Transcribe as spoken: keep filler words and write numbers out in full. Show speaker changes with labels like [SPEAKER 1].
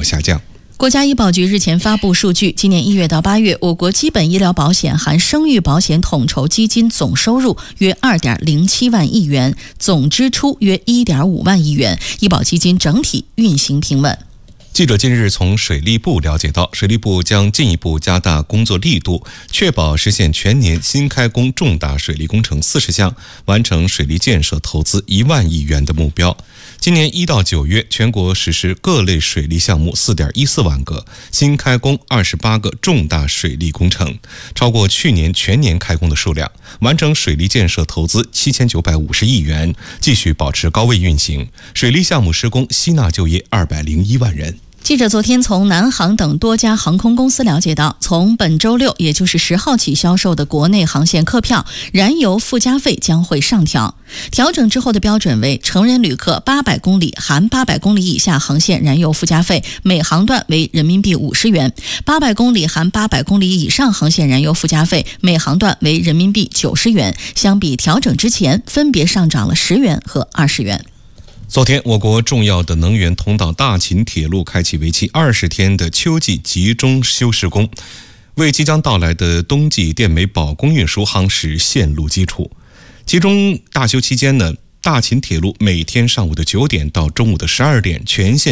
[SPEAKER 1] 模下降。
[SPEAKER 2] 国家医保局日前发布数据，今年一月到八月，我国基本医疗保险含生育保险统筹基金总收入约 二点零七万亿元，总支出约 一点五万亿元，医保基金整体运行平稳。
[SPEAKER 1] 记者近日从水利部了解到，水利部将进一步加大工作力度，确保实现全年新开工重大水利工程四十项，完成水利建设投资一万亿元的目标。今年一到九月，全国实施各类水利项目 四点一四万个，新开工二十八个重大水利工程，超过去年全年开工的数量，完成水利建设投资七千九百五十亿元，继续保持高位运行。水利项目施工吸纳就业二百零一万人。
[SPEAKER 2] 记者昨天从南航等多家航空公司了解到，从本周六，也就是十号起销售的国内航线客票，燃油附加费将会上调。调整之后的标准为：成人旅客八百公里含八百公里以下航线燃油附加费每航段为人民币五十元，八百公里含八百公里以上航线燃油附加费每航段为人民币九十元。相比调整之前，分别上涨了十元和二十元。
[SPEAKER 1] 昨天，我国重要的能源通道大秦铁路开启为期二十天的秋季集中修施工，为即将到来的冬季电煤保供运输夯实线路基础。集中大修期间呢，大秦铁路每天上午的九点到中午的十二点全线